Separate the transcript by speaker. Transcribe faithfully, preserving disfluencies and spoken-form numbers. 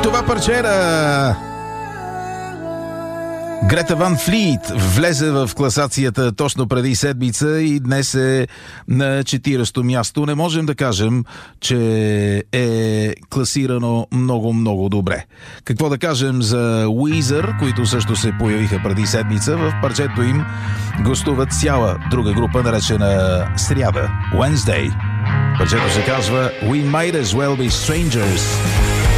Speaker 1: Това парче на Грета Ван Флит влезе в класацията точно преди седмица и днес е на четиридесето място. Не можем да кажем, че е класирано много-много добре. Какво да кажем за Уизър, които също се появиха преди седмица? В парчето им гостуват цяла друга група, наречена Сряда, Wednesday. Парчето се казва We Might As Well Be Strangers.